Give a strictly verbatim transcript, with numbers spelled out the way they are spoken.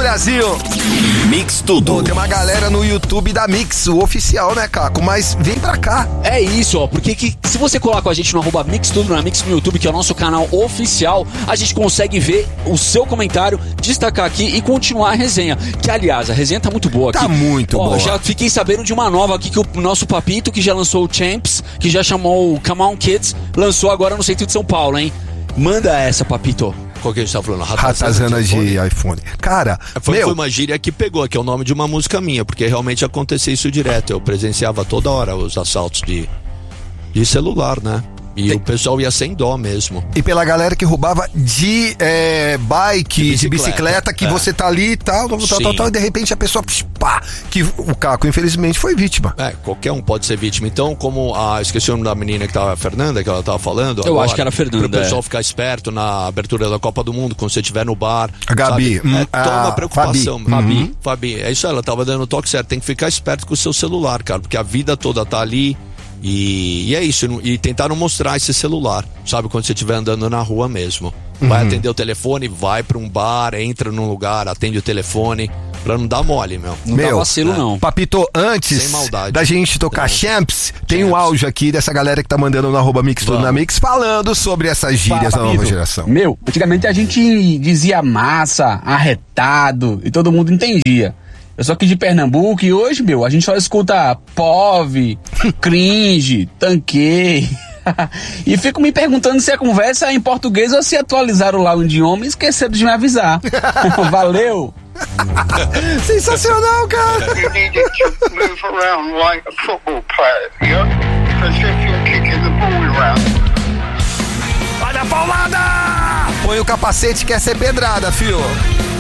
Brasil! Mix Tudo. Pô, tem uma galera no YouTube da Mix, o oficial, né, Caco? Mas vem pra cá. É isso, ó, porque que, se você colar com a gente no arroba Mix Tudo, na Mix no YouTube, que é o nosso canal oficial, a gente consegue ver o seu comentário, destacar aqui e continuar a resenha. Que, aliás, a resenha tá muito boa aqui. Tá muito ó, boa. Já fiquei sabendo de uma nova aqui, que o nosso Papito, que já lançou o Champs, que já chamou o Come On Kids, lançou agora no centro de São Paulo, hein? Manda essa, Papito. Qual que a gente tá falando? Ratazana de iPhone. iPhone. Cara, foi, meu... foi uma gíria que pegou, que é o nome de uma música minha, porque realmente acontecia isso direto. Eu presenciava toda hora os assaltos de, de celular, né? E Tem... o pessoal ia sem dó mesmo. E pela galera que roubava de é, bike, de bicicleta, de bicicleta que é. você tá ali e tal, tal, tal, tal, e de repente a pessoa, pá, que o Caco infelizmente foi vítima. É, qualquer um pode ser vítima. Então, como a, esqueci o nome da menina que tava, a Fernanda, que ela tava falando. Eu agora, acho que era a Fernanda. Para o pessoal é. ficar esperto na abertura da Copa do Mundo, quando você estiver no bar. A Gabi. Hum, é toda uma preocupação. Fabi. Fabi. Uhum. Fabi. É isso aí, ela tava dando o toque certo. Tem que ficar esperto com o seu celular, cara, porque a vida toda tá ali. E, e é isso, e tentar não mostrar esse celular, sabe, quando você estiver andando na rua mesmo. Vai uhum. atender o telefone, vai pra um bar, entra num lugar, atende o telefone, pra não dar mole, meu. Não meu, dá vacilo, é. não. Papito, antes da gente tocar Champs, tem um áudio aqui dessa galera que tá mandando no arroba Mix Tudo na Mix, falando sobre essas gírias da nova geração. Meu, antigamente a gente dizia massa, arretado, e todo mundo entendia. Eu sou aqui de Pernambuco e hoje, meu, a gente só escuta pove, cringe, tanquei. E fico me perguntando se a conversa é em português ou se atualizaram lá o idioma e esqueceram de me avisar. Valeu! Sensacional, cara! You needed to move around like a football player, yeah? As if you're kicking the ball around. Olha a paulada! Põe o capacete, quer ser pedrada, fio.